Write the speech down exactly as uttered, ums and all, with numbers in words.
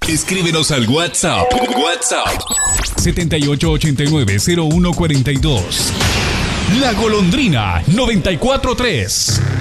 Escríbenos al WhatsApp. WhatsApp. setenta y ocho ochenta y nueve cero uno cuarenta y dos. La Golondrina noventa y cuatro tres.